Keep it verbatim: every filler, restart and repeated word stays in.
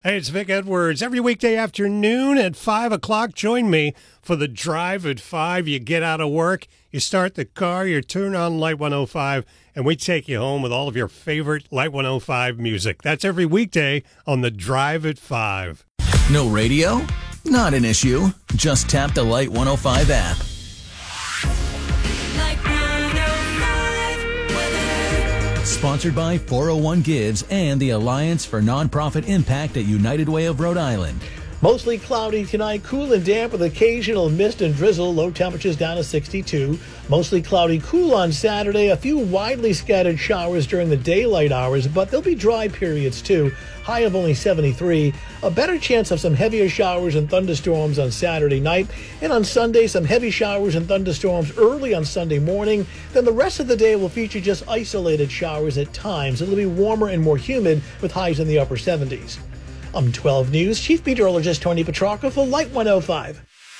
Hey, it's Vic Edwards. Every weekday afternoon at five o'clock, join me for the Drive at five. You get out of work, you start the car, you turn on Light one oh five, and we take you home with all of your favorite Light one oh five music. That's every weekday on the Drive at five. No radio? Not an issue. Just tap the Light one oh five app. Sponsored by four oh one Gives and the Alliance for Nonprofit Impact at United Way of Rhode Island. Mostly cloudy tonight, cool and damp with occasional mist and drizzle, low temperatures down to sixty-two. Mostly cloudy, cool on Saturday, a few widely scattered showers during the daylight hours, but there'll be dry periods too. High of only seventy-three. A better chance of some heavier showers and thunderstorms on Saturday night. And on Sunday, some heavy showers and thunderstorms early on Sunday morning. Then the rest of the day will feature just isolated showers at times. It'll be warmer and more humid with highs in the upper seventies. I'm twelve News Chief Meteorologist Tony Petrarca for Light one oh five.